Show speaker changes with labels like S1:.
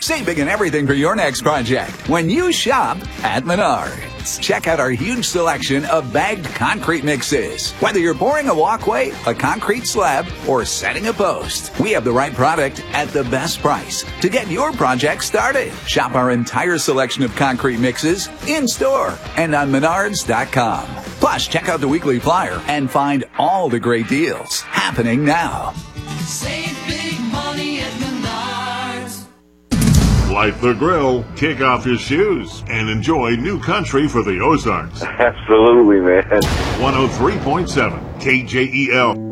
S1: Save big and everything for your next project when you shop at Menards. Check out our huge selection of bagged concrete mixes. Whether you're pouring a walkway, a concrete slab, or setting a post, we have the right product at the best price to get your project started. Shop our entire selection of concrete mixes in-store and on Menards.com. Plus, check out the weekly flyer and find all the great deals happening now.
S2: Save big money at Menards.
S3: Light the grill, kick off your shoes, and enjoy new country for the Ozarks.
S4: Absolutely, man.
S3: 103.7 KJEL.